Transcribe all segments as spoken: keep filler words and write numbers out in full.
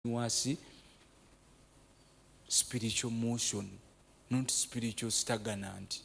continuous spiritual motion, not spiritual stagnant.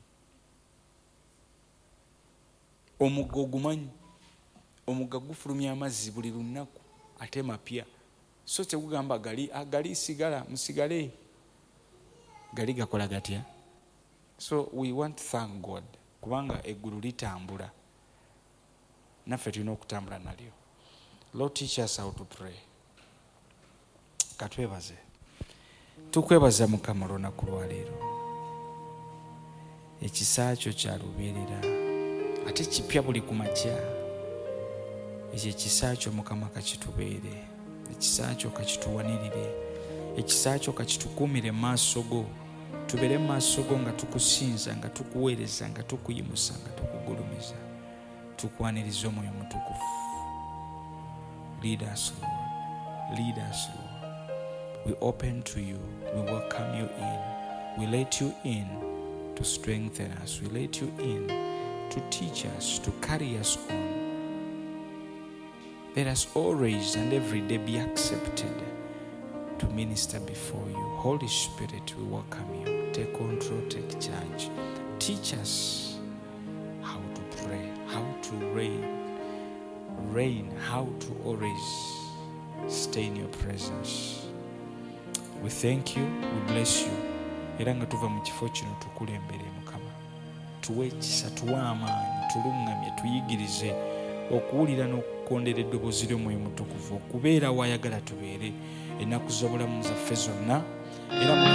Omugga ogumanyi, omugga gufulumya amazzi buli lunaku ate mapya, so tekugamba gali agali sigala musigale, gali gakola gatya. So we want to thank God kubanga eggulu litambula, naffe tulina okutambula nalyo. Lord, teach us how to pray. Katwebaze, tukwebaza Mukama olunaku lwa leero, ekisa kyo kya lubeerera ate kipya buli ku makya. Ekyo ekisa kyo Mukama kakitubeere, ekisa kyo kakituwanirire, ekisa kyo kakitukuumire mu maaso go, tubeere mu maaso go nga tukusinza, nga tukuweereza, nga tukuyimusa, nga tukugulumiza, tukwaniriza Omwoyo Mutukuvu. Lead us, Lord. Lead us, Lord. We open to you. We welcome you in. We let you in to strengthen us. We let you in to teach us, to carry us on. Let us always and every day be accepted to minister before you. Holy Spirit, we welcome you. Take control, take charge. Teach us how to pray, how to reign. Reign, how to always stay in your presence. We thank you, we bless you. Era nga tuva mu kifo kino tukulembere Mukama. Tuwe ekisa, tuwe amaanyi, tulungamye, tuyigirize okuwulira n'okukondera eddoboozi ly'Omwoyo Mutukuvu, okubeera w'ayagala tubeere ennaku z'obulamu zaffe zonna. Era